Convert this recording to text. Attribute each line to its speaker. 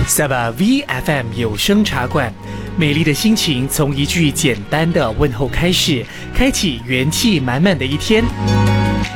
Speaker 1: Saba VFM 有声茶馆，美丽的心情从一句简单的问候开始，开启元气满满的一天。